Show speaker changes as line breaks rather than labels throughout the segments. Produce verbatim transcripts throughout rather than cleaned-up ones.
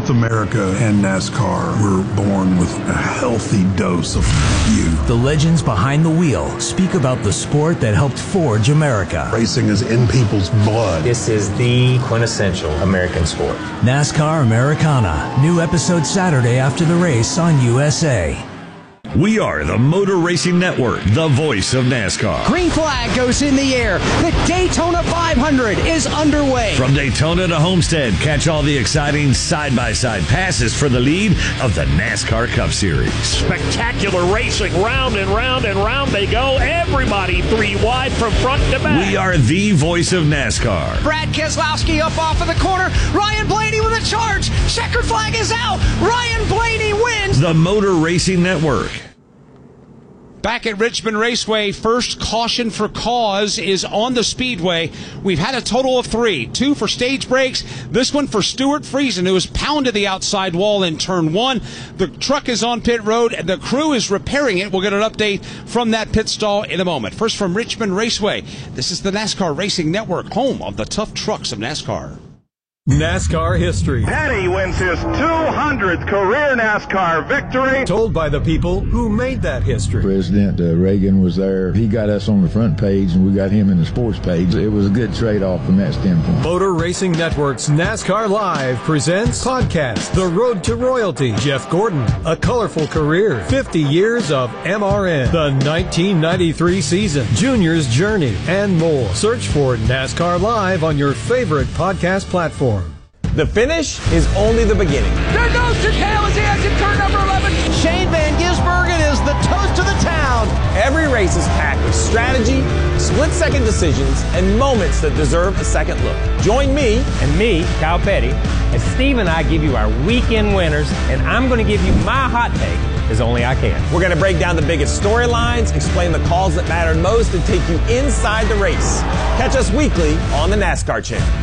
North America and NASCAR were born with a healthy dose of you.
The legends behind the wheel speak about the sport that helped forge America.
Racing is in people's blood.
This is the quintessential American sport.
NASCAR Americana. New episode Saturday after the race on U S A.
We are the Motor Racing Network, the voice of NASCAR.
Green flag goes in the air. The Daytona five hundred is underway.
From Daytona to Homestead, catch all the exciting side-by-side passes for the lead of the NASCAR Cup Series.
Spectacular racing, round and round and round they go. Everybody three wide from front to back.
We are the voice of NASCAR.
Brad Keselowski up off of the corner. Ryan Blaney with a charge. Checkered flag is out. Ryan Blaney wins.
The Motor Racing Network.
Back at Richmond Raceway, first caution for cause is on the speedway. We've had a total of three. Two for stage breaks. This one for Stuart Friesen, who has pounded the outside wall in turn one. The truck is on pit road, and the crew is repairing it. We'll get an update from that pit stall in a moment. First from Richmond Raceway, this is the NASCAR Racing Network, home of the tough trucks of NASCAR.
NASCAR history.
Petty wins his two hundredth career NASCAR victory.
Told by the people who made that history.
President uh, Reagan was there. He got us on the front page, and we got him in the sports page. It was a good trade-off from that standpoint.
Motor Racing Network's NASCAR Live presents podcast The Road to Royalty. Jeff Gordon, A Colorful Career, fifty years of M R N, the nineteen ninety-three season, Junior's Journey, and more. Search for NASCAR Live on your favorite podcast platform.
The finish is only the beginning.
There goes Chicale as he exits turn number eleven. Shane Van Gisbergen is the toast of the town.
Every race is packed with strategy, split-second decisions, and moments that deserve a second look. Join me
And me, Kyle Petty, and Steve and I give you our weekend winners, and I'm going to give you my hot take as only I can.
We're going to break down the biggest storylines, explain the calls that mattered most, and take you inside the race. Catch us weekly on the NASCAR Channel.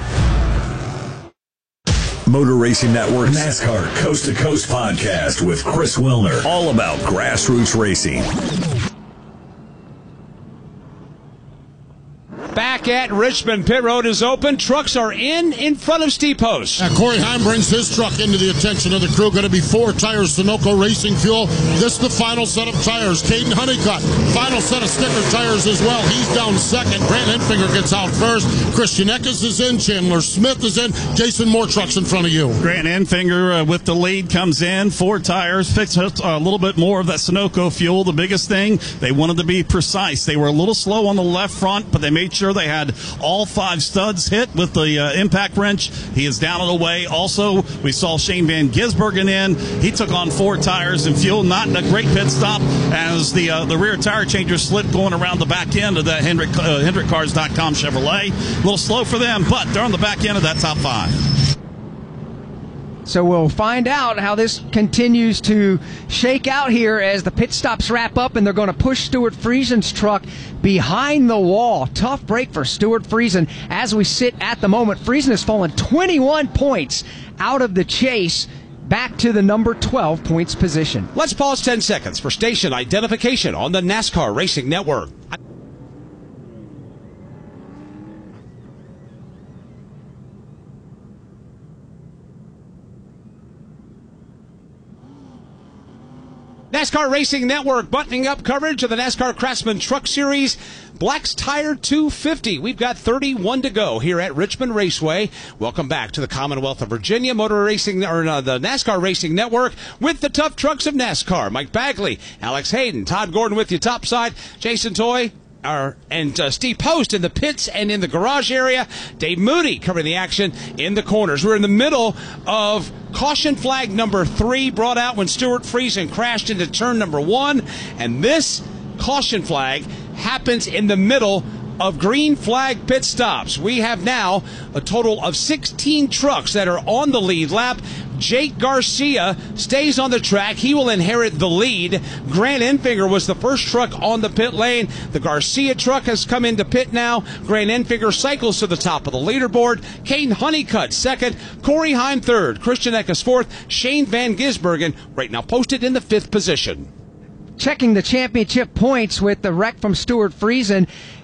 Motor Racing Network NASCAR Coast to Coast podcast with Chris Wilner. All about grassroots racing.
Back at Richmond, pit road is open. Trucks are in, in front of Steve Post.
Uh, Corey Heim brings his truck into the attention of the crew. Going to be four tires, Sunoco Racing Fuel. This is the final set of tires. Caden Honeycutt, final set of sticker tires as well. He's down second. Grant Enfinger gets out first. Christian Eckes is in. Chandler Smith is in. Jason, more trucks in front of you.
Grant Enfinger uh, with the lead comes in. Four tires. Fixed uh, a little bit more of that Sunoco fuel. The biggest thing, they wanted to be precise. They were a little slow on the left front, but they made sure they had all five studs hit with the uh, impact wrench. He is down and away. Also, we saw Shane Van Gisbergen in. He took on four tires and fuel. Not a great pit stop as the uh, the rear tire changer slipped going around the back end of that Hendrick, uh, Hendrick Cars dot com Chevrolet. A little slow for them, but they're on the back end of that top five.
So we'll find out how this continues to shake out here as the pit stops wrap up, and they're going to push Stuart Friesen's truck behind the wall. Tough break for Stuart Friesen as we sit at the moment. Friesen has fallen twenty-one points out of the chase, back to the number twelve points position.
Let's pause ten seconds for station identification on the NASCAR Racing Network. NASCAR Racing Network buttoning up coverage of the NASCAR Craftsman Truck Series. Black's Tire two fifty. We've got thirty-one to go here at Richmond Raceway. Welcome back to the Commonwealth of Virginia Motor Racing, or uh, the NASCAR Racing Network with the tough trucks of NASCAR. Mike Bagley, Alex Hayden, Todd Gordon with you topside, Jason Toy, Our, and uh, Steve Post in the pits and in the garage area. Dave Moody covering the action in the corners. We're in the middle of caution flag number three, brought out when Stuart Friesen crashed into turn number one. And this caution flag happens in the middle of green flag pit stops. We have now a total of sixteen trucks that are on the lead lap. Jake Garcia stays on the track. He will inherit the lead. Grant Enfinger was the first truck on the pit lane. The Garcia truck has come into pit now. Grant Enfinger cycles to the top of the leaderboard. Caden Honeycutt second. Corey Heim third. Christian Eckes fourth. Shane Van Gisbergen right now posted in the fifth position.
Checking the championship points with the wreck from Stuart Friesen.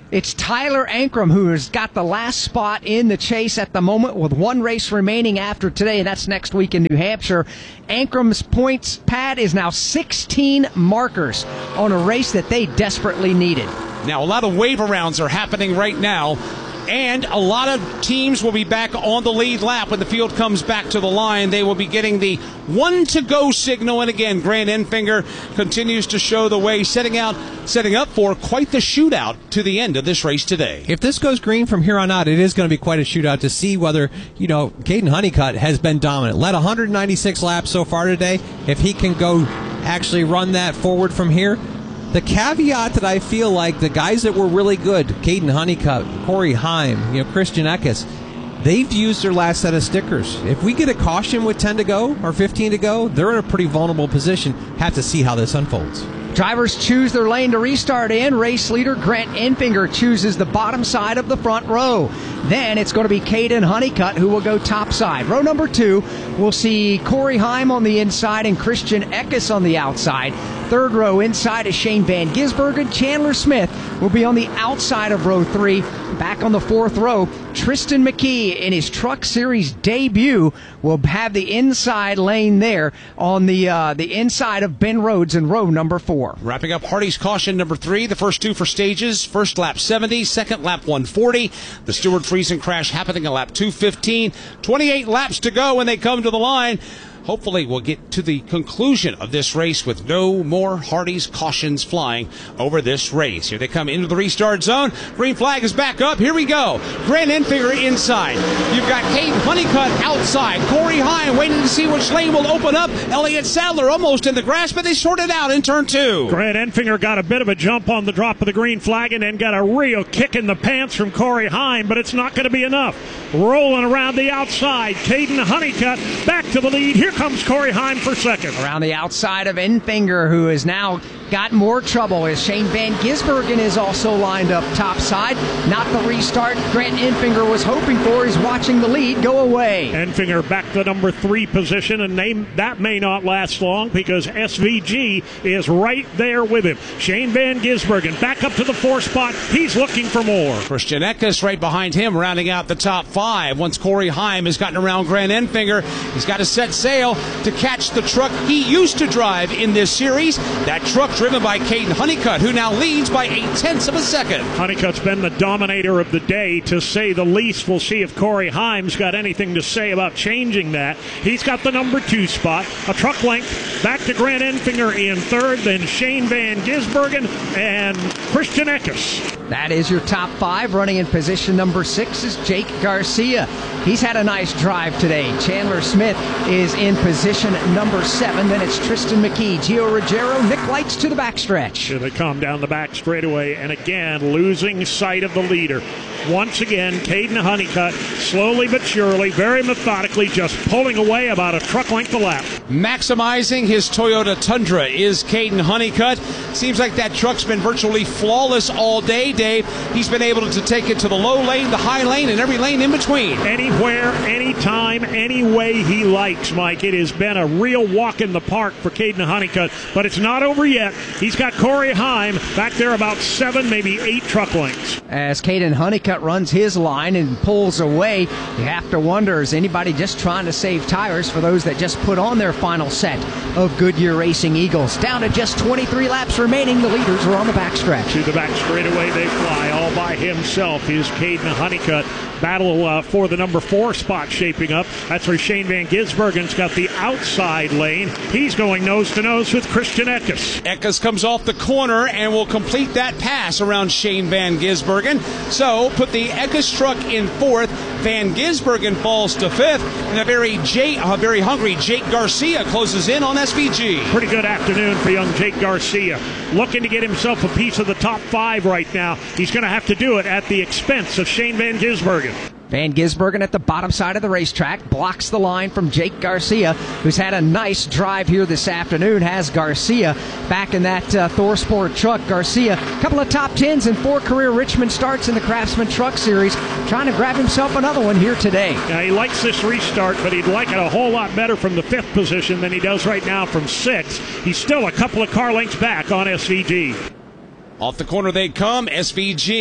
It's Tyler Ankrum who has got the last spot in the chase at the moment with one race remaining after today, and that's next week in New Hampshire. Ankrum's points pad is now sixteen markers on a race that they desperately needed.
Now, a lot of wave arounds are happening right now, and a lot of teams will be back on the lead lap when the field comes back to the line. They will be getting the one-to-go signal, and again, Grant Enfinger continues to show the way, setting out, setting up for quite the shootout to the end of this race today.
If this goes green from here on out, it is going to be quite a shootout to see whether, you know, Caden Honeycutt has been dominant. Led one hundred ninety-six laps so far today. If he can go actually run that forward from here, the caveat that I feel like the guys that were really good, Caden Honeycutt, Corey Heim, you know, Christian Eckes, they've used their last set of stickers. If we get a caution with ten to go or fifteen to go, they're in a pretty vulnerable position. Have to see how this unfolds.
Drivers choose their lane to restart in. Race leader Grant Enfinger chooses the bottom side of the front row. Then it's going to be Caden Honeycutt who will go top side. Row number two, we'll see Corey Heim on the inside and Christian Eckes on the outside. Third row inside is Shane Van Gisbergen. Chandler Smith will be on the outside of row three. Back on the fourth row, Tristan McKee in his Truck Series debut will have the inside lane there on the uh, the inside of Ben Rhodes in row number four.
Wrapping up Hardy's caution number three, the first two for stages. First lap seventy, second lap one forty. The Stewart Friesen crash happening at lap two fifteen. twenty-eight laps to go when they come to the line. Hopefully we'll get to the conclusion of this race with no more Hardy's cautions flying over this race. Here they come into the restart zone. Green flag is back up. Here we go. Grant Enfinger inside. You've got Caden Honeycutt outside. Corey Heim waiting to see which lane will open up. Elliott Sadler almost in the grass, but they sorted out in turn two.
Grant Enfinger got a bit of a jump on the drop of the green flag and then got a real kick in the pants from Corey Heim, but it's not going to be enough. Rolling around the outside. Caden Honeycutt back to the lead. Here comes Corey Heim for second.
Around the outside of Enfinger, who has now got more trouble, as Shane Van Gisbergen is also lined up topside. Not the restart Grant Enfinger was hoping for. He's watching the lead go away.
Enfinger back to number three position, and they, that may not last long because S V G is right there with him. Shane Van Gisbergen back up to the fourth spot. He's looking for more.
Christian Eckes right behind him, rounding out the top five. Once Corey Heim has gotten around Grant Enfinger, he's got to set sail to catch the truck he used to drive in this series. That truck driven by Caden Honeycutt, who now leads by eight-tenths of a second.
Honeycutt's been the dominator of the day, to say the least. We'll see if Corey Heim's got anything to say about changing that. He's got the number two spot, a truck length back to Grant Enfinger in third, then Shane Van Gisbergen and Christian Eckes.
That is your top five. Running in position number six is Jake Garcia. He's had a nice drive today. Chandler Smith is in position number seven. Then it's Tristan McKee, Gio Ruggiero, Nick Lights to the backstretch.
Here they come down the back straightaway, and again losing sight of the leader. Once again, Caden Honeycutt, slowly but surely, very methodically, just pulling away about a truck length a lap.
Maximizing his Toyota Tundra is Caden Honeycutt. Seems like that truck's been virtually flawless all day, Dave. He's been able to take it to the low lane, the high lane, and every lane in between.
Anywhere, anytime, any way he likes, Mike. It has been a real walk in the park for Caden Honeycutt, but it's not over yet. He's got Corey Heim back there about seven, maybe eight truck lengths.
As Caden Honeycutt runs his line and pulls away, you have to wonder, is anybody just trying to save tires for those that just put on their final set of Goodyear Racing Eagles? Down to just twenty-three laps remaining. The leaders are on the backstretch.
To the back straightaway they fly all by himself. Is Caden Honeycutt. Battle uh, for the number four spot shaping up. That's where Shane Van Gisbergen's got the outside lane. He's going nose to nose with Christian Eckes.
Eckes comes off the corner and will complete that pass around Shane Van Gisbergen. So put the Eckes truck in fourth. Van Gisbergen falls to fifth, and a very J- a very hungry Jake Garcia closes in on S V G.
Pretty good afternoon for young Jake Garcia. Looking to get himself a piece of the top five right now. He's going to have to do it at the expense of Shane Van Gisbergen.
Van Gisbergen at the bottom side of the racetrack blocks the line from Jake Garcia, who's had a nice drive here this afternoon. Has Garcia back in that uh, ThorSport truck. Garcia, a couple of top tens and four career Richmond starts in the Craftsman Truck Series, trying to grab himself another one here today.
Now, he likes this restart, but he'd like it a whole lot better from the fifth position than he does right now from sixth. He's still a couple of car lengths back on S V G.
Off the corner they come, S V G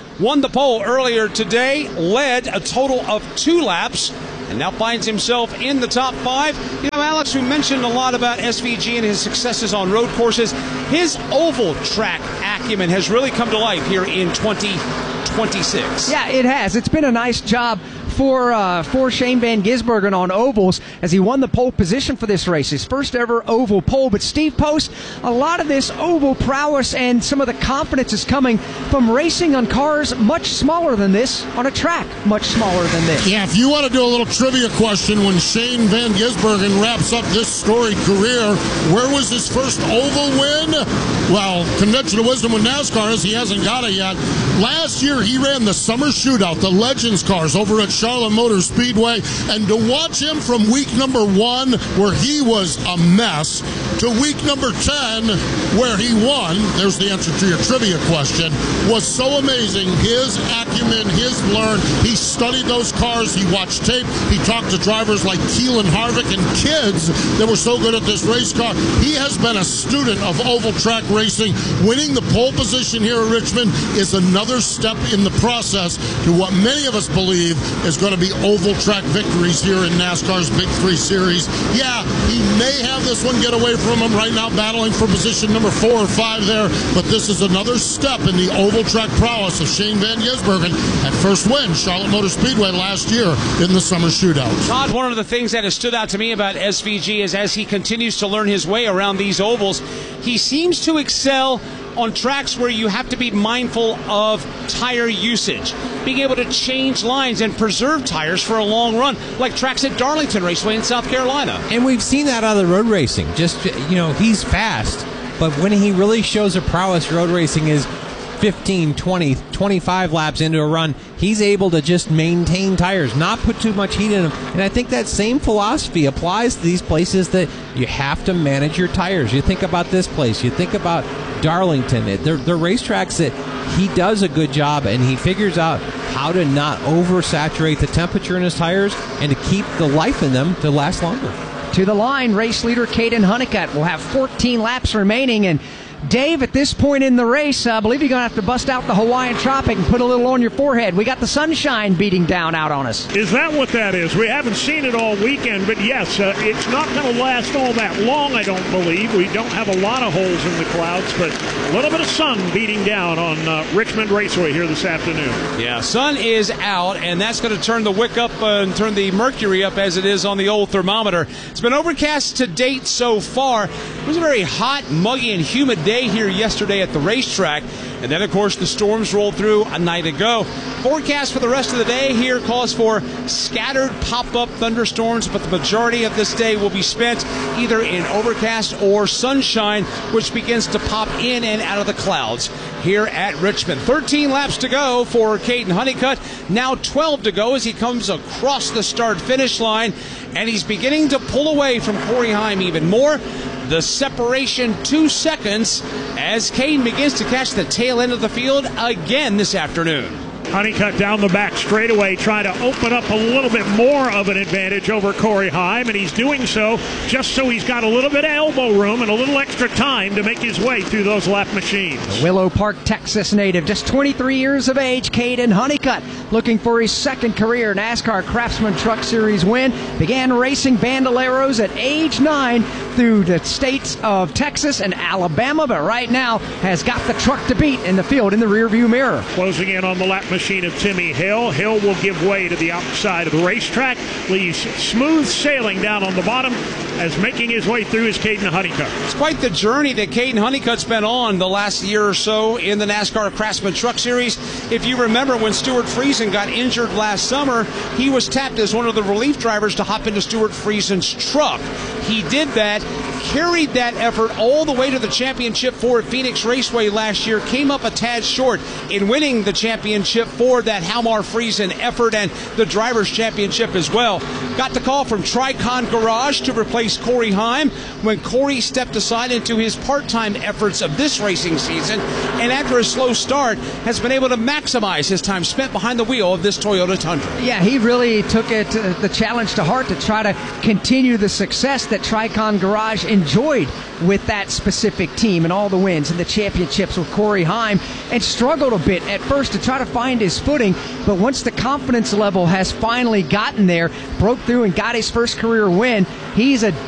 won the pole earlier today, led a total of two laps, and now finds himself in the top five. You know, Alex, we mentioned a lot about S V G and his successes on road courses. His oval track acumen has really come to life here in twenty twenty-six.
Yeah, it has. It's been a nice job for uh, for Shane Van Gisbergen on ovals as he won the pole position for this race, his first ever oval pole. But Steve Post, a lot of this oval prowess and some of the confidence is coming from racing on cars much smaller than this on a track much smaller than this.
Yeah, if you want to do a little trivia question, when Shane Van Gisbergen wraps up this storied career, where was his first oval win? Well, conventional wisdom with NASCAR is he hasn't got it yet. Last year he ran the summer shootout, the Legends cars over at Charlotte Motor Speedway, and to watch him from week number one, where he was a mess, to week number ten, where he won, there's the answer to your trivia question, was so amazing. His acumen, his learn, he studied those cars, he watched tape, he talked to drivers like Keelan Harvick and kids that were so good at this race car. He has been a student of oval track racing. Winning the pole position here at Richmond is another step in the process to what many of us believe is going to be oval track victories here in NASCAR's Big Three Series. Yeah, he may have this one get away from him right now, battling for position number four or five there, but this is another step in the oval track prowess of Shane Van Gisbergen at first win, Charlotte Motor Speedway last year in the summer shootout.
Todd, one of the things that has stood out to me about S V G is as he continues to learn his way around these ovals, he seems to excel on tracks where you have to be mindful of tire usage, being able to change lines and preserve tires for a long run, like tracks at Darlington Raceway in South Carolina.
And we've seen that out of the road racing. Just, you know, he's fast, but when he really shows a prowess road racing is fifteen, twenty, twenty-five laps into a run, he's able to just maintain tires, not put too much heat in them. And I think that same philosophy applies to these places that you have to manage your tires. You think about this place, you think about Darlington. They're, they're racetracks that he does a good job, and he figures out how to not oversaturate the temperature in his tires and to keep the life in them to last longer.
To the line, race leader Caden Honeycutt will have fourteen laps remaining, and Dave, at this point in the race, I believe you're going to have to bust out the Hawaiian Tropic and put a little on your forehead. We got the sunshine beating down out on us.
Is that what that is? We haven't seen it all weekend, but yes, uh, it's not going to last all that long, I don't believe. We don't have a lot of holes in the clouds, but a little bit of sun beating down on uh, Richmond Raceway here this afternoon.
Yeah, sun is out, and that's going to turn the wick up uh, and turn the mercury up as it is on the old thermometer. It's been overcast to date so far. It was a very hot, muggy, and humid day here yesterday at the racetrack, and then of course the storms rolled through a night ago. Forecast for the rest of the day here calls for scattered pop-up thunderstorms, but the majority of this day will be spent either in overcast or sunshine, which begins to pop in and out of the clouds here at Richmond. thirteen laps to go for Caden Honeycutt, now twelve to go as he comes across the start-finish line, and he's beginning to pull away from Corey Heim even more. The separation two seconds as Caden begins to catch the tail end of the field again this afternoon.
Honeycutt down the back straightaway, trying to open up a little bit more of an advantage over Corey Heim, and he's doing so just so he's got a little bit of elbow room and a little extra time to make his way through those lap machines.
The Willow Park, Texas native, just twenty-three years of age, Caden Honeycutt, looking for his second career NASCAR Craftsman Truck Series win. Began racing Bandoleros at age nine through the states of Texas and Alabama, but right now has got the truck to beat in the field in the rearview mirror.
Closing in on the lap machine of Timmy Hill. Hill will give way to the outside of the racetrack, leaves smooth sailing down on the bottom as making his way through is Caden Honeycutt.
It's quite the journey that Caden Honeycutt's been on the last year or so in the NASCAR Craftsman Truck Series. If you remember when Stuart Friesen got injured last summer, he was tapped as one of the relief drivers to hop into Stuart Friesen's truck. He did that, carried that effort all the way to the championship for Phoenix Raceway last year, came up a tad short in winning the championship for that Halmar Friesen effort and the Drivers' Championship as well. Got the call from Tricon Garage to replace Corey Heim when Corey stepped aside into his part-time efforts of this racing season, and after a slow start has been able to maximize his time spent behind the wheel of this Toyota Tundra.
Yeah, he really took it uh, the challenge to heart to try to continue the success that Tricon Garage enjoyed with that specific team and all the wins and the championships with Corey Heim, and struggled a bit at first to try to find his footing. But once the confidence level has finally gotten there, broke through and got his first career win, he's a